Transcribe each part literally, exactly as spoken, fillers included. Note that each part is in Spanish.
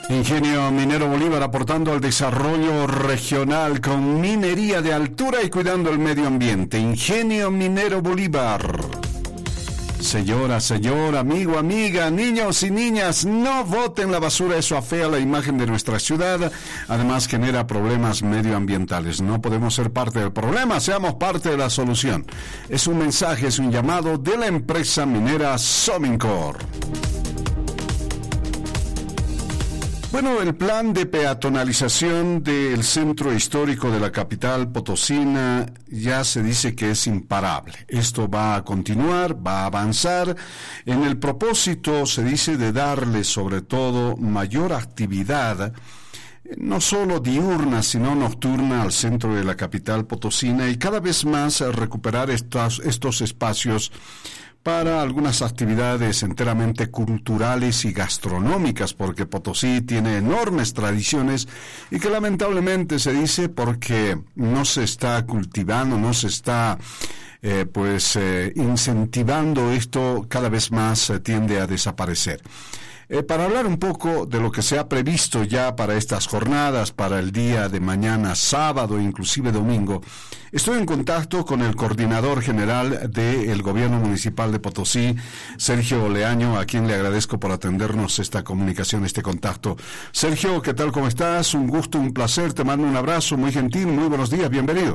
Ingenio Minero Bolívar aportando al desarrollo regional con minería de altura y cuidando el medio ambiente. Ingenio Minero Bolívar. Señora, señor, amigo, amiga, niños y niñas, no boten la basura, eso afea la imagen de nuestra ciudad, además genera problemas medioambientales. No podemos ser parte del problema, seamos parte de la solución. Es un mensaje, es un llamado de la empresa minera Somincor. Bueno, el plan de peatonalización del centro histórico de la capital potosina ya se dice que es imparable. Esto va a continuar, va a avanzar. En el propósito, se dice, de darle sobre todo mayor actividad, no solo diurna, sino nocturna al centro de la capital potosina y cada vez más recuperar estos, estos espacios para algunas actividades enteramente culturales y gastronómicas, porque Potosí tiene enormes tradiciones y que lamentablemente se dice porque no se está cultivando, no se está eh, pues eh, incentivando esto, cada vez más eh, tiende a desaparecer. Eh, para hablar un poco de lo que se ha previsto ya para estas jornadas, para el día de mañana, sábado, inclusive domingo, estoy en contacto con el coordinador general del Gobierno Municipal de Potosí, Sergio Oleaño, a quien le agradezco por atendernos esta comunicación, este contacto. Sergio, ¿qué tal? ¿Cómo estás? Un gusto, un placer, te mando un abrazo muy gentil, muy buenos días, bienvenido.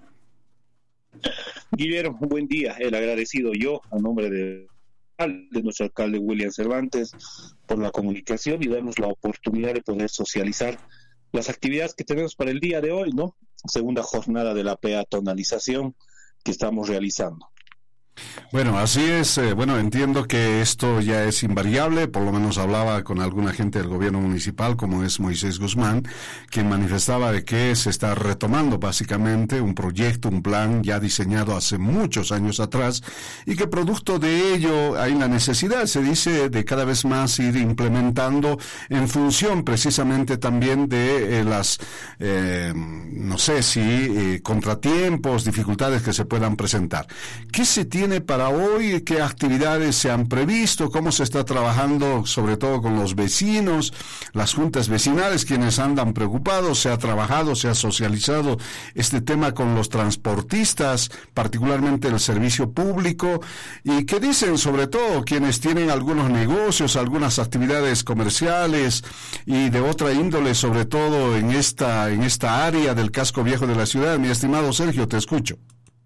Guillermo, un buen día, el agradecido yo, a nombre de de nuestro alcalde William Cervantes, por la comunicación y darnos la oportunidad de poder socializar las actividades que tenemos para el día de hoy, ¿no? Segunda jornada de la peatonalización que estamos realizando. Bueno, así es. Eh, bueno, entiendo que esto ya es invariable. Por lo menos hablaba con alguna gente del gobierno municipal, como es Moisés Guzmán, quien manifestaba de que se está retomando básicamente un proyecto, un plan ya diseñado hace muchos años atrás y que producto de ello hay la necesidad, se dice, de cada vez más ir implementando en función precisamente también de eh, las, eh, no sé si eh, contratiempos, dificultades que se puedan presentar. ¿Qué se tiene para hoy? ¿Qué actividades se han previsto? ¿Cómo se está trabajando sobre todo con los vecinos, las juntas vecinales, quienes andan preocupados? ¿Se ha trabajado, se ha socializado este tema con los transportistas, particularmente el servicio público? ¿Y qué dicen sobre todo quienes tienen algunos negocios, algunas actividades comerciales y de otra índole, sobre todo en esta, en esta área del casco viejo de la ciudad? Mi estimado Sergio, te escucho.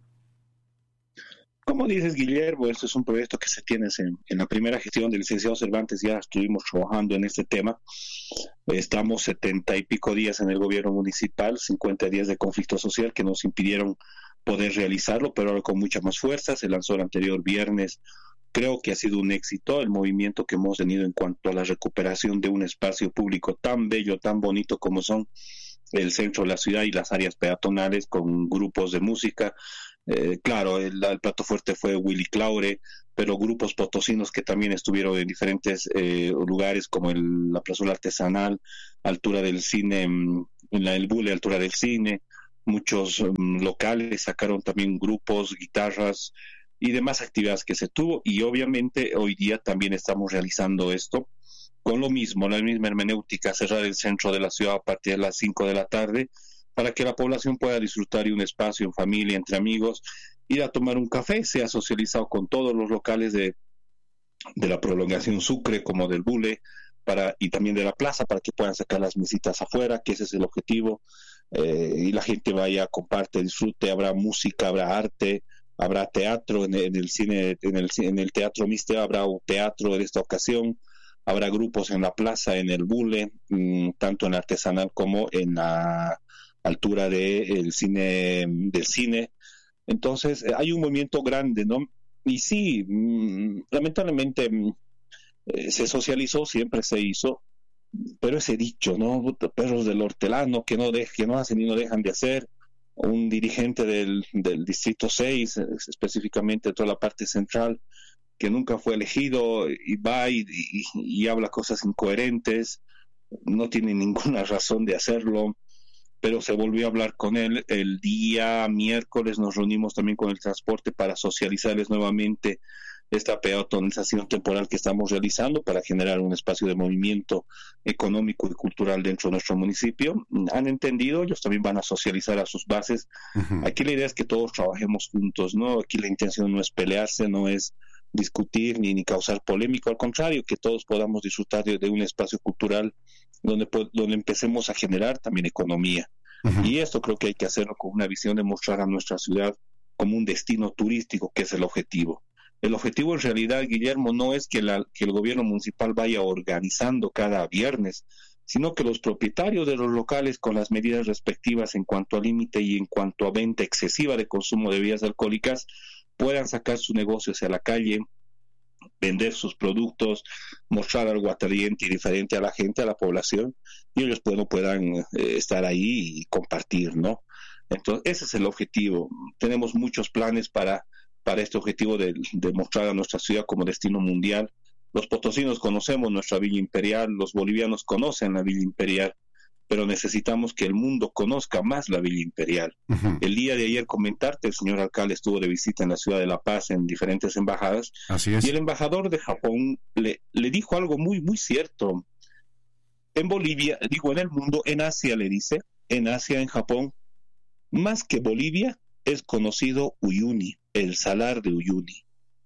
Como dices, Guillermo, este es un proyecto que se tiene en, en la primera gestión del licenciado Cervantes, ya estuvimos trabajando en este tema. Estamos setenta y pico días en el gobierno municipal, cincuenta días de conflicto social que nos impidieron poder realizarlo, pero ahora con mucha más fuerza. Se lanzó el anterior viernes. Creo que ha sido un éxito el movimiento que hemos tenido en cuanto a la recuperación de un espacio público tan bello, tan bonito como son el centro de la ciudad y las áreas peatonales, con grupos de música. Eh, claro, el, el plato fuerte fue Willy Claure, pero grupos potosinos que también estuvieron en diferentes eh, lugares, como el, la plazuela artesanal, altura del cine, en la El Bule, altura del cine. Muchos um, locales sacaron también grupos, guitarras y demás actividades que se tuvo, y obviamente hoy día también estamos realizando esto con lo mismo, la misma hermenéutica, cerrar el centro de la ciudad a partir de las cinco de la tarde, para que la población pueda disfrutar de un espacio en familia, entre amigos, ir a tomar un café. Se ha socializado con todos los locales de, de la prolongación Sucre, como del Bule, para, y también de la plaza, para que puedan sacar las mesitas afuera, que ese es el objetivo, eh, y la gente vaya, comparte, disfrute. Habrá música, habrá arte, habrá teatro en el, en el cine, en el, en el Teatro Miste, habrá un teatro en esta ocasión. Habrá grupos en la plaza, en el Bule, mmm, tanto en artesanal como en la altura del cine, del cine. Entonces hay un movimiento grande, ¿no? Y sí, mmm, lamentablemente mmm, eh, se socializó, siempre se hizo, pero ese dicho, ¿no? Perros del hortelano que no, de, que no hacen y no dejan de hacer. Un dirigente del, del distrito seis, específicamente de toda la parte central, que nunca fue elegido, y va y, y, y habla cosas incoherentes, no tiene ninguna razón de hacerlo. Pero se volvió a hablar con él. El día miércoles nos reunimos también con el transporte para socializarles nuevamente esta peatonalización temporal que estamos realizando para generar un espacio de movimiento económico y cultural dentro de nuestro municipio. Han entendido, ellos también van a socializar a sus bases. Uh-huh. Aquí la idea es que todos trabajemos juntos, ¿no? Aquí la intención no es pelearse, no es discutir ni, ni causar polémica, al contrario, que todos podamos disfrutar de, de un espacio cultural donde, donde empecemos a generar también economía. Uh-huh. Y esto creo que hay que hacerlo con una visión de mostrar a nuestra ciudad como un destino turístico, que es el objetivo. El objetivo en realidad, Guillermo, no es que, la, que el gobierno municipal vaya organizando cada viernes, sino que los propietarios de los locales, con las medidas respectivas en cuanto a límite y en cuanto a venta excesiva de consumo de bebidas alcohólicas, puedan sacar su negocio hacia la calle, vender sus productos, mostrar algo atrayente y diferente a la gente, a la población, y ellos bueno, puedan eh, estar ahí y compartir, ¿no? Entonces, ese es el objetivo. Tenemos muchos planes para, para este objetivo de, de mostrar a nuestra ciudad como destino mundial. Los potosinos conocemos nuestra Villa Imperial, los bolivianos conocen la Villa Imperial, pero necesitamos que el mundo conozca más la Villa Imperial. Uh-huh. El día de ayer comentarte, el señor alcalde estuvo de visita en la ciudad de La Paz, en diferentes embajadas. Así es. Y el embajador de Japón le, le dijo algo muy, muy cierto. En Bolivia, digo en el mundo, en Asia le dice, en Asia, en Japón, más que Bolivia, es conocido Uyuni, el salar de Uyuni.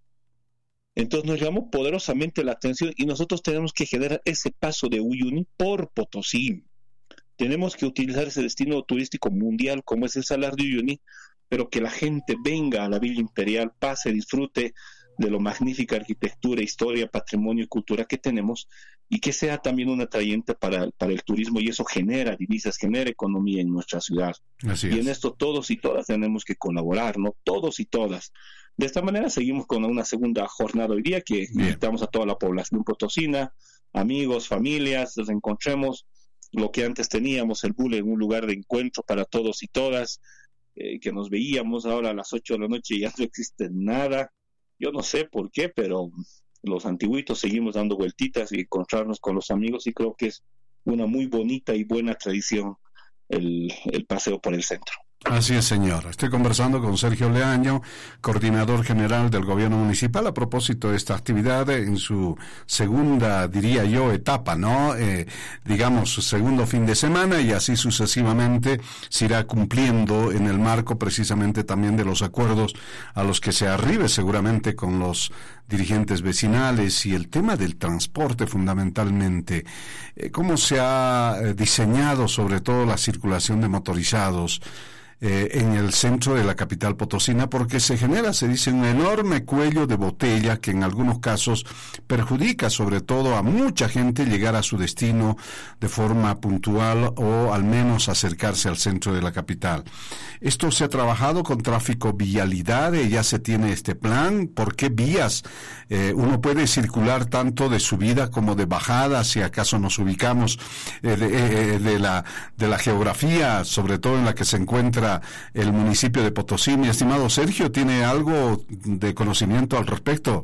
Entonces nos llamó poderosamente la atención y nosotros tenemos que generar ese paso de Uyuni por Potosí. Tenemos que utilizar ese destino turístico mundial como es el Salar de Uyuni, pero que la gente venga a la Villa Imperial, pase, disfrute de lo magnífica arquitectura, historia, patrimonio y cultura que tenemos, y que sea también un atrayente para, para el turismo, y eso genera divisas, genera economía en nuestra ciudad. Así y es. En esto todos y todas tenemos que colaborar, ¿no? Todos y todas. De esta manera seguimos con una segunda jornada hoy día que Bien. invitamos a toda la población potosina, amigos, familias, nos encontremos. Lo que antes teníamos, el Bule, en un lugar de encuentro para todos y todas, eh, que nos veíamos ahora a las ocho de la noche y ya no existe nada. Yo no sé por qué, pero los antiguitos seguimos dando vueltitas y encontrarnos con los amigos, y creo que es una muy bonita y buena tradición el, el paseo por el centro. Así es, señor. Estoy conversando con Sergio Leaño, coordinador general del gobierno municipal, a propósito de esta actividad en su segunda, diría yo, etapa, ¿no? Eh, digamos, su segundo fin de semana, y así sucesivamente se irá cumpliendo en el marco precisamente también de los acuerdos a los que se arribe seguramente con los dirigentes vecinales, y el tema del transporte fundamentalmente. Eh, ¿Cómo se ha eh, diseñado sobre todo la circulación de motorizados Eh, en el centro de la capital potosina? Porque se genera, se dice, un enorme cuello de botella que en algunos casos perjudica sobre todo a mucha gente llegar a su destino de forma puntual o al menos acercarse al centro de la capital. ¿Esto se ha trabajado con Tráfico Vialidad? ¿Ya se tiene este plan? ¿Por qué vías eh, uno puede circular tanto de subida como de bajada, si acaso nos ubicamos eh, de, eh, de, la, de la geografía, sobre todo en la que se encuentra el municipio de Potosí? Mi estimado Sergio, ¿tiene algo de conocimiento al respecto?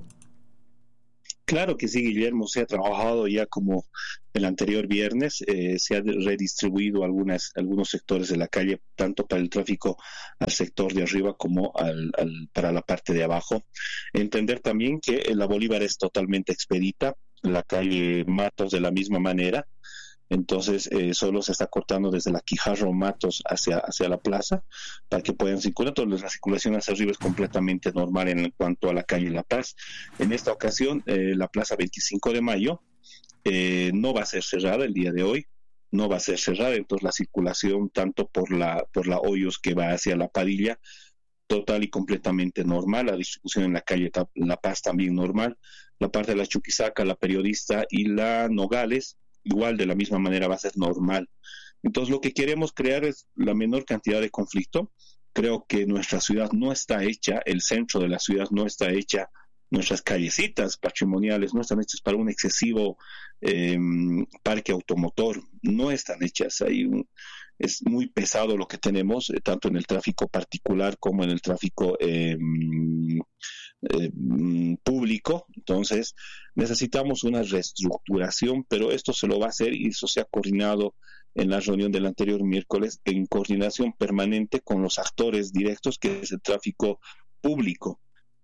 Claro que sí, Guillermo. Se ha trabajado ya como el anterior viernes, eh, se ha redistribuido algunas, algunos sectores de la calle, tanto para el tráfico al sector de arriba como al, al, para la parte de abajo. Entender también que la Bolívar es totalmente expedita, la calle Matos de la misma manera. Entonces eh, solo se está cortando desde la Quijarro Matos hacia, hacia la plaza para que puedan circular. Entonces la circulación hacia arriba es completamente normal en cuanto a la calle La Paz. En esta ocasión eh, la plaza veinticinco de mayo eh, no va a ser cerrada el día de hoy, no va a ser cerrada. Entonces la circulación tanto por la, por la Hoyos que va hacia la Padilla, total y completamente normal. La distribución en la calle La Paz también normal. La parte de la Chuquisaca, la Periodista y la Nogales, igual de la misma manera va a ser normal. Entonces lo que queremos crear es la menor cantidad de conflicto. Creo que nuestra ciudad no está hecha, el centro de la ciudad no está hecha, nuestras callecitas patrimoniales no están hechas para un excesivo eh, parque automotor, no están hechas. Hay un, es muy pesado lo que tenemos, eh, tanto en el tráfico particular como en el tráfico eh, Eh, público. Entonces necesitamos una reestructuración, pero esto se lo va a hacer, y eso se ha coordinado en la reunión del anterior miércoles en coordinación permanente con los actores directos, que es el tráfico público.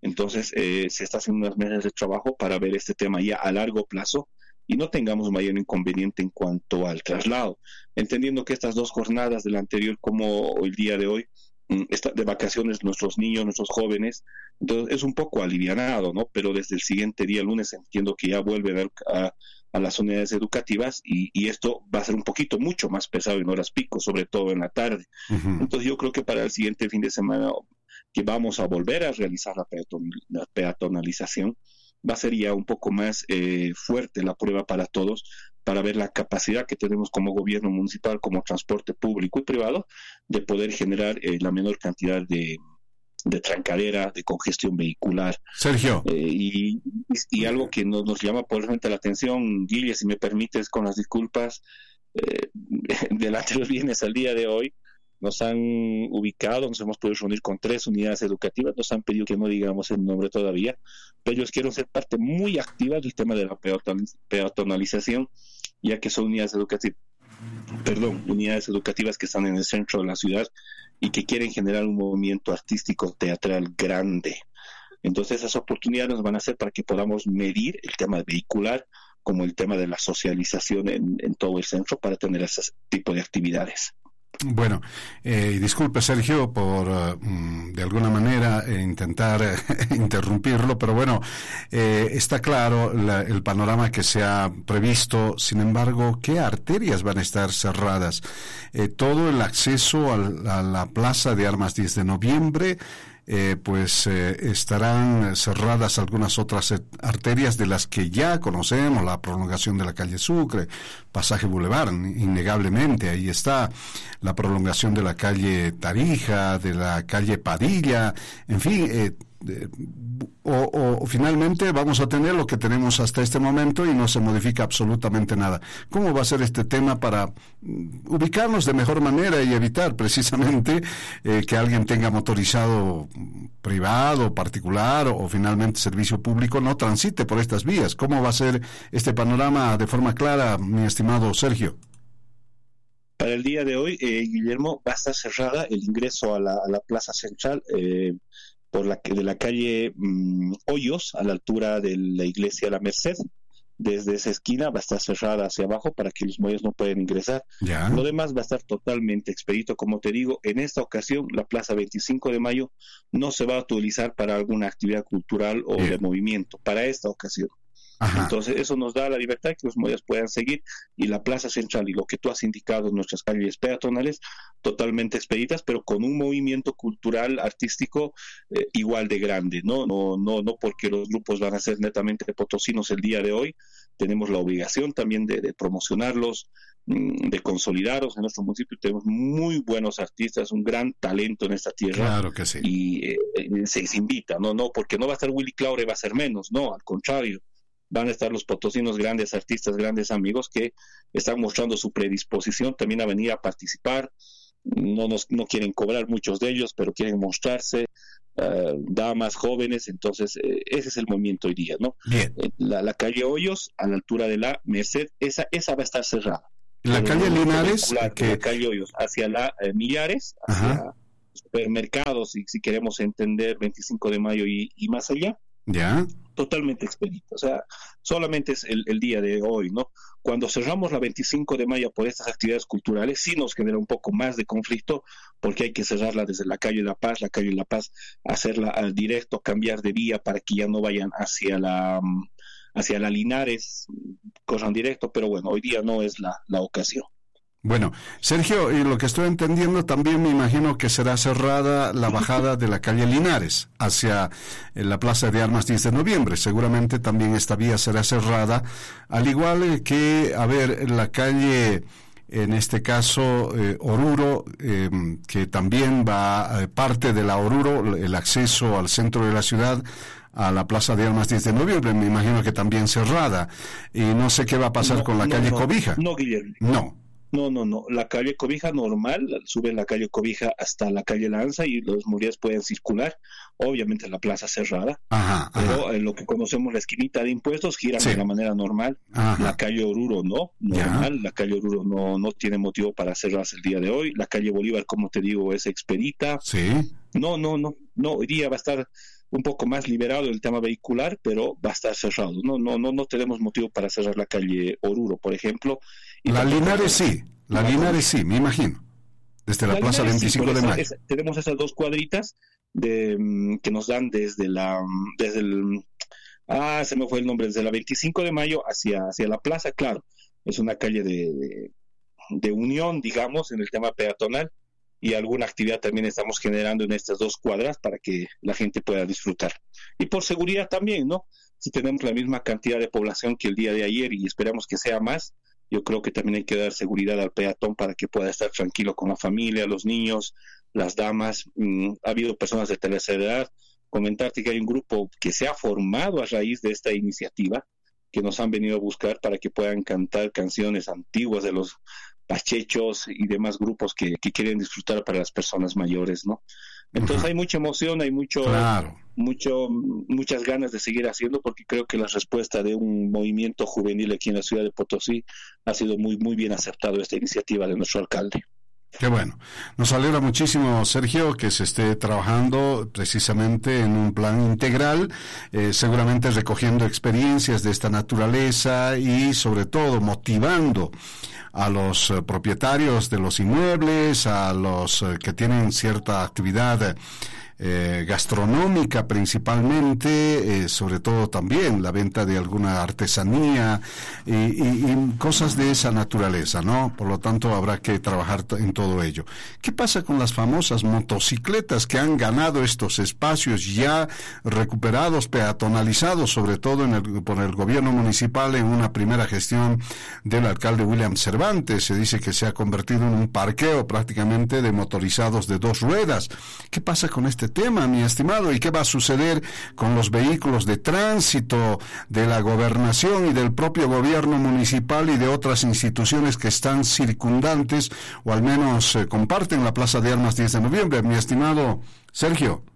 Entonces, eh, se está haciendo unas mesas de trabajo para ver este tema ya a largo plazo y no tengamos mayor inconveniente en cuanto al traslado, entendiendo que estas dos jornadas del anterior como el día de hoy, está de vacaciones nuestros niños, nuestros jóvenes, entonces es un poco alivianado, ¿no? Pero desde el siguiente día, lunes, entiendo que ya vuelven a, a las unidades educativas y, y esto va a ser un poquito mucho más pesado en horas pico, sobre todo en la tarde. Uh-huh. Entonces yo creo que para el siguiente fin de semana que vamos a volver a realizar la, peaton, la peatonalización, va a ser ya un poco más eh, fuerte la prueba para todos, para ver la capacidad que tenemos como gobierno municipal, como transporte público y privado, de poder generar eh, la menor cantidad de, de trancadera, de congestión vehicular. Sergio. Eh, y, y algo que nos, nos llama poderosamente la atención, Guille, si me permites, con las disculpas, eh, del anterior viernes al día de hoy, nos han ubicado, nos hemos podido reunir con tres unidades educativas, nos han pedido que no digamos el nombre todavía, pero ellos quieren ser parte muy activa del tema de la peatonalización, ya que son unidades educativas, perdón, unidades educativas que están en el centro de la ciudad y que quieren generar un movimiento artístico teatral grande. Entonces esas oportunidades nos van a hacer para que podamos medir el tema vehicular como el tema de la socialización en, en todo el centro para tener ese tipo de actividades. Bueno, eh, disculpe Sergio por uh, de alguna manera eh, intentar eh, interrumpirlo, pero bueno, eh, está claro la, el panorama que se ha previsto. Sin embargo, ¿qué arterias van a estar cerradas? Eh, todo el acceso al, a la Plaza de Armas diez de noviembre, Eh, pues eh, estarán cerradas algunas otras arterias de las que ya conocemos, la prolongación de la calle Sucre, Pasaje Boulevard, innegablemente, ahí está, la prolongación de la calle Tarija, de la calle Padilla, en fin, eh, eh, o, o, o finalmente vamos a tener lo que tenemos hasta este momento y no se modifica absolutamente nada. ¿Cómo va a ser este tema para ubicarnos de mejor manera y evitar precisamente eh, que alguien tenga motorizado privado, particular o, o finalmente servicio público no transite por estas vías? ¿Cómo va a ser este panorama de forma clara, mi estimado Sergio? Para el día de hoy, eh, Guillermo, va a estar cerrada el ingreso a la, a la plaza central eh, por la de la calle mmm, Hoyos, a la altura de la iglesia La Merced. Desde esa esquina va a estar cerrada hacia abajo para que los muelles no puedan ingresar. Ya. Lo demás va a estar totalmente expedito. Como te digo, en esta ocasión la plaza veinticinco de mayo no se va a utilizar para alguna actividad cultural o Bien. de movimiento, para esta ocasión. Ajá. Entonces eso nos da la libertad que los muelles puedan seguir y la plaza central y lo que tú has indicado en nuestras calles peatonales totalmente expeditas, pero con un movimiento cultural, artístico eh, igual de grande, ¿no? No, no, no porque los grupos van a ser netamente potosinos el día de hoy, tenemos la obligación también de, de promocionarlos, de consolidarlos. En nuestro municipio tenemos muy buenos artistas, un gran talento en esta tierra. Claro que sí. Y eh, se, se invita, no, no, porque no va a estar Willy Claure, va a ser menos, no, al contrario. Van a estar los potosinos, grandes artistas, grandes amigos que están mostrando su predisposición también a venir a participar. No nos no quieren cobrar muchos de ellos, pero quieren mostrarse, uh, damas jóvenes. Entonces eh, ese es el movimiento hoy día, ¿no? Bien. La, la calle Hoyos, a la altura de la Merced, esa esa va a estar cerrada. La pero calle Linares, que la calle Hoyos hacia la eh, Millares, hacia Ajá. supermercados, si, si queremos entender veinticinco de mayo y, y más allá. Ya. Totalmente expedito, o sea, solamente es el, el día de hoy, ¿no? Cuando cerramos la veinticinco de mayo por estas actividades culturales, sí nos genera un poco más de conflicto, porque hay que cerrarla desde la calle La Paz, la calle La Paz, hacerla al directo, cambiar de vía para que ya no vayan hacia la hacia la Linares, corran directo, pero bueno, hoy día no es la, la ocasión. Bueno, Sergio, y lo que estoy entendiendo también me imagino que será cerrada la bajada de la calle Linares hacia la Plaza de Armas diez de noviembre. Seguramente también esta vía será cerrada, al igual que, a ver, la calle, en este caso, eh, Oruro, eh, que también va, eh, parte de la Oruro, el acceso al centro de la ciudad, a la Plaza de Armas diez de noviembre, me imagino que también cerrada. Y no sé qué va a pasar no, con la no, calle no, Cobija. No, Guillermo. No. No, no, no. La calle Cobija normal, sube la calle Cobija hasta la calle Lanza y los mujeres pueden circular. Obviamente la plaza cerrada, ajá, pero ajá. en lo que conocemos la esquinita de impuestos giran sí. de la manera normal. Ajá. La calle Oruro no, normal. Ya. La calle Oruro no, no tiene motivo para cerrarse el día de hoy. La calle Bolívar, como te digo, es expedita. Sí. No, no, no, no. Hoy día va a estar un poco más liberado el tema vehicular, pero va a estar cerrado. No, no, no, no tenemos motivo para cerrar la calle Oruro, por ejemplo. Y la Linares sí, la Linares sí, me imagino. Desde la, la Plaza Linares, veinticinco sí, de mayo. Esa, tenemos esas dos cuadritas de, que nos dan desde la, desde el, ah, se me fue el nombre, desde la veinticinco de mayo hacia, hacia la plaza, claro. Es una calle de, de, de unión, digamos, en el tema peatonal, y alguna actividad también estamos generando en estas dos cuadras para que la gente pueda disfrutar. Y por seguridad también, ¿no? Si tenemos la misma cantidad de población que el día de ayer y esperamos que sea más, yo creo que también hay que dar seguridad al peatón para que pueda estar tranquilo con la familia, los niños, las damas. Mm, ha habido personas de tercera edad. Comentarte que hay un grupo que se ha formado a raíz de esta iniciativa, que nos han venido a buscar para que puedan cantar canciones antiguas de los pachechos y demás grupos que, que quieren disfrutar para las personas mayores, ¿no? Entonces uh-huh. hay mucha emoción, hay mucho, claro. mucho, muchas ganas de seguir haciendo, porque creo que la respuesta de un movimiento juvenil aquí en la ciudad de Potosí ha sido muy, muy bien aceptado esta iniciativa de nuestro alcalde. Qué bueno. Nos alegra muchísimo, Sergio, que se esté trabajando precisamente en un plan integral, eh, seguramente recogiendo experiencias de esta naturaleza y sobre todo motivando a los uh, propietarios de los inmuebles, a los uh, que tienen cierta actividad eh, gastronómica principalmente, eh, sobre todo también la venta de alguna artesanía y, y, y cosas de esa naturaleza, ¿no? Por lo tanto, habrá que trabajar t- en todo ello. ¿Qué pasa con las famosas motocicletas que han ganado estos espacios ya recuperados, peatonalizados, sobre todo en el, por el gobierno municipal en una primera gestión del alcalde William Cervantes? Se dice que se ha convertido en un parqueo prácticamente de motorizados de dos ruedas. ¿Qué pasa con este tema, mi estimado? ¿Y qué va a suceder con los vehículos de tránsito de la gobernación y del propio gobierno municipal y de otras instituciones que están circundantes o al menos eh, comparten la Plaza de Armas diez de noviembre, mi estimado Sergio?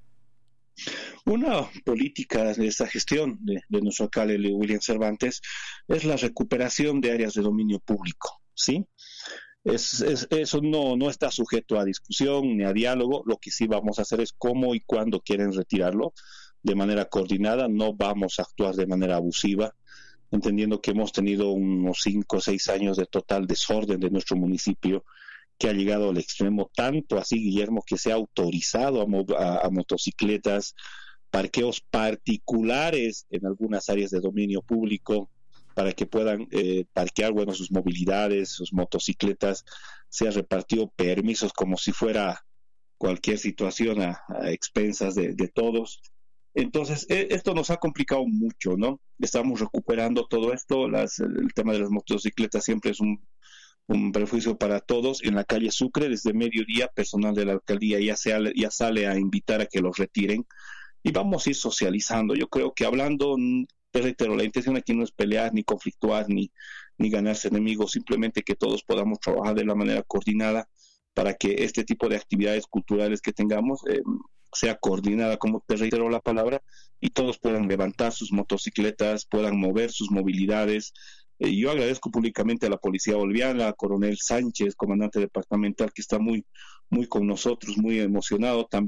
Una política de esta gestión de, de nuestro alcalde William Cervantes es la recuperación de áreas de dominio público, ¿sí? Es, es, eso no, no está sujeto a discusión ni a diálogo. Lo que sí vamos a hacer es cómo y cuándo quieren retirarlo de manera coordinada. No vamos a actuar de manera abusiva, entendiendo que hemos tenido unos cinco o seis años de total desorden de nuestro municipio, que ha llegado al extremo, tanto así, Guillermo, que se ha autorizado a, mo- a, a motocicletas, parqueos particulares en algunas áreas de dominio público, para que puedan eh, parquear, bueno, sus movilidades, sus motocicletas. Se ha repartido permisos como si fuera cualquier situación a, a expensas de, de todos. Entonces, eh, esto nos ha complicado mucho, ¿no? Estamos recuperando todo esto. Las, el tema de las motocicletas siempre es un, un perjuicio para todos. En la calle Sucre, desde mediodía, personal de la alcaldía ya, se, ya sale a invitar a que los retiren. Y vamos a ir socializando. Yo creo que hablando... Te reitero, la intención aquí no es pelear, ni conflictuar, ni, ni ganarse enemigos, simplemente que todos podamos trabajar de la manera coordinada para que este tipo de actividades culturales que tengamos eh, sea coordinada, como te reitero la palabra, y todos puedan levantar sus motocicletas, puedan mover sus movilidades. Eh, yo agradezco públicamente a la Policía Boliviana, a Coronel Sánchez, comandante departamental, que está muy, muy con nosotros, muy emocionado también.